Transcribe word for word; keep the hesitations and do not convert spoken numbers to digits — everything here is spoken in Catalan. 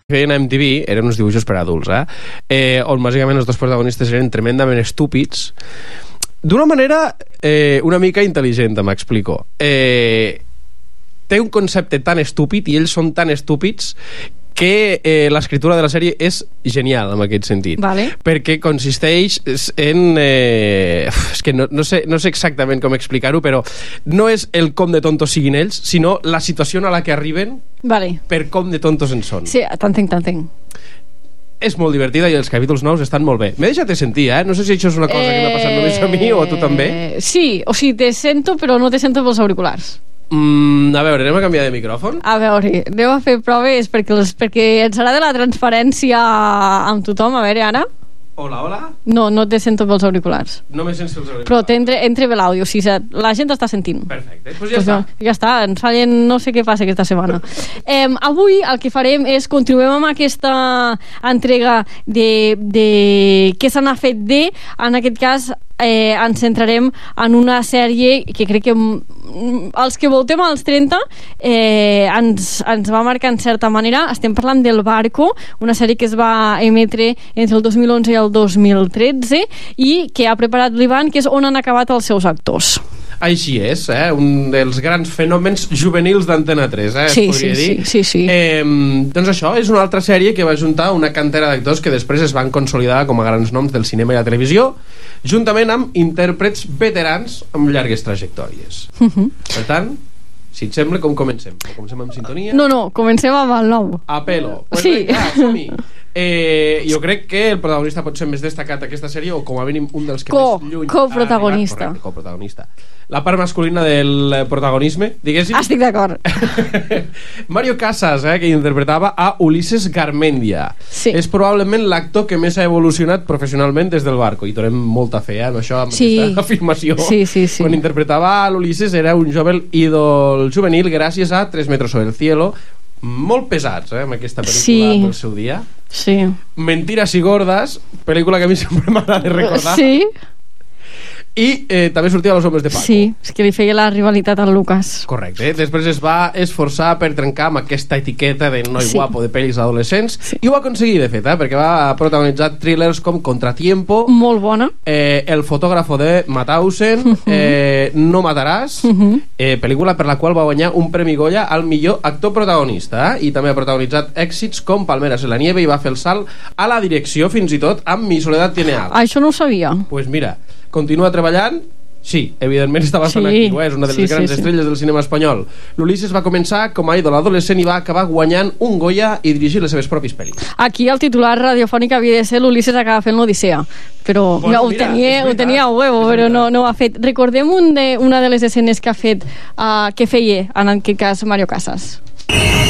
feien a M T V eren uns dibuixos per adults, eh? Eh, on bàsicament els dos protagonistes eren tremendament estúpids, d'una manera eh, una mica intel·ligent, m'explico. Eh, té un concepte tan estúpid i ells són tan estúpids que eh, l'escriptura de la sèrie és genial en aquest sentit, vale. perquè consisteix en eh, és que no, no, sé, no sé exactament com explicar-ho, però no és el com de tontos siguin ells, sinó la situació a la que arriben, vale. per com de tontos en són. Sí, t'entenc, t'entenc. És molt divertida i els capítols nous estan molt bé. M'he deixat de sentir, eh? No sé si això és una cosa eh... que m'ha passat només a mi o a tu també. Sí, o sigui, te sento però no te sento pels auriculars. Mm, a veure, anem a canviar de micròfon? A veure, anem a fer proves perquè, les, perquè ens serà de la transparència amb tothom. A veure, Anna. Hola, hola. No, no te sento pels auriculars. No me sents els auriculars. Però entre, entre bé l'àudio, o sigui, la gent està sentint. Perfecte, doncs ja pues està. Ja, ja està, ens fallen, no sé què passa aquesta setmana. eh, avui el que farem és continuem amb aquesta entrega de, de què se n'ha fet de, en aquest cas eh, ens centrarem en una sèrie que crec que els que voltem als trenta eh, ens, ens va marcar en certa manera. Estem parlant del Barco, una sèrie que es va emetre entre el dos mil onze i el dos mil tretze i que ha preparat l'Ivan, que és on han acabat els seus actors. Així és, eh? Un dels grans fenòmens juvenils d'Antena tres, eh? Sí, es podria sí, dir. sí, sí, sí. Eh, doncs això, és una altra sèrie que va juntar una cantera d'actors que després es van consolidar com a grans noms del cinema i la televisió, juntament amb intèrprets veterans amb llargues trajectòries. Uh -huh. Per tant, si et sembla, com comencem? Comencem amb sintonia? No, no, comencem amb el nou. A pelo. Pues sí. Vinga, som-hi. Eh, jo crec que el protagonista pot ser més destacat d'aquesta sèrie, o com a mínim un dels que Co, més lluny coprotagonista. Correcte, coprotagonista. La part masculina del protagonisme, diguéssim. Estic d'acord. Mario Casas, eh, que interpretava a Ulises Garmendia. Sí. És probablement l'actor que més ha evolucionat professionalment des del Barco, i donem molta fe, eh, amb això, amb sí. aquesta afirmació. Sí, sí, sí. Quan interpretava a l'Ulises era un jove ídol juvenil gràcies a Tres metros sobre el cielo, molt pesats, eh, amb aquesta pel·lícula sí. del seu dia. Sí. Mentiras y gordas, pel·lícula que a mi sempre m'agrada recordar. Sí. I eh, també sortia a Los hombres de Paco. Sí, és que li feia la rivalitat al Lucas. Correcte, eh? Després es va esforçar per trencar amb aquesta etiqueta de noi sí. guapo de pel·lis adolescents, sí. i ho va aconseguir, de fet, eh? perquè va protagonitzar thrillers com Contratiempo, molt bona, eh, El fotògrafo de Mauthausen, uh -huh. eh, No mataràs, uh -huh. eh, pel·lícula per la qual va guanyar un premi Goya al millor actor protagonista, eh? i també ha protagonitzat èxits com Palmeras en la nieve, i va fer el salt a la direcció fins i tot amb Mi soledad tiene algo. Això no ho sabia. Pues mira, continua treballant. Sí, evidentment està bastant sí, actiu, eh? És una de les sí, grans sí, estrelles sí. del cinema espanyol. L'Ulises va començar com a ídol adolescent i va acabar guanyant un Goya i dirigir les seves pròpies pel·lis. Aquí el titular radiofònic havia de ser l'Ulises acaba fent l'Odissea, però bueno, no, mira, ho, tenia, ho tenia a huevo, però no, no ho ha fet. Recordem un de, una de les escenes que ha fet uh, que feia, en aquest cas, Mario Casas.